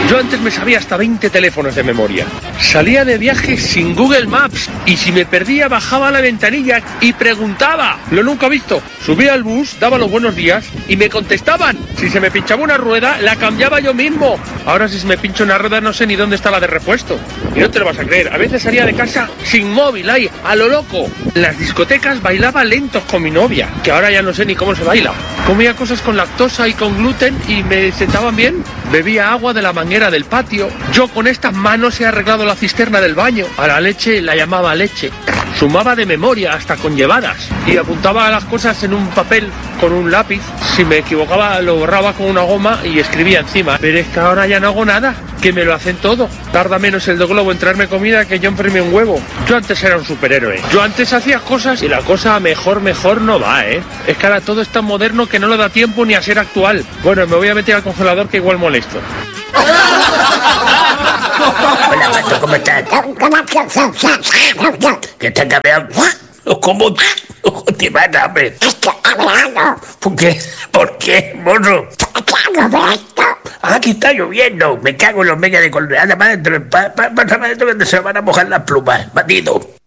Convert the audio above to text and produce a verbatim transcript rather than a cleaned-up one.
Yo antes me sabía hasta veinte teléfonos de memoria. Salía de viaje sin Google Maps y si me perdía bajaba a la ventanilla y preguntaba. Lo nunca he visto. Subía al bus, daba los buenos días y me contestaban. Si se me pinchaba una rueda, la cambiaba yo mismo. Ahora si se me pincha una rueda no sé ni dónde está la de repuesto. Y no te lo vas a creer. A veces salía de casa sin móvil, ahí, a lo loco. En las discotecas bailaba lentos con mi novia, que ahora ya no sé ni cómo se baila. Comía cosas con lactosa y con gluten y me sentaban bien. Bebía agua de la manguera del patio. Yo con estas manos he arreglado la cisterna del baño. A la leche la llamaba leche. Sumaba de memoria hasta con llevadas y apuntaba las cosas en un papel con un lápiz. Si me equivocaba lo borraba con una goma y escribía encima. Pero es que ahora ya no hago nada, que me lo hacen todo. Tarda menos el de Globo en traerme comida que yo en freírme un huevo. Yo antes era un superhéroe. Yo antes hacía cosas y la cosa mejor, mejor no va, ¿eh? Es que ahora todo es tan moderno que no le da tiempo ni a ser actual. Bueno, me voy a meter al congelador que igual molesto. Hola, Pato, ¿cómo estás? ¿Qué estás cambiando? ¿Cómo te mata, hombre? Estoy hablando. ¿Por qué? ¿Por qué, morro? Ah, aquí está lloviendo. Me cago en los megas de colorada. Para adentro, para adentro, donde se van a mojar las plumas. Bandido.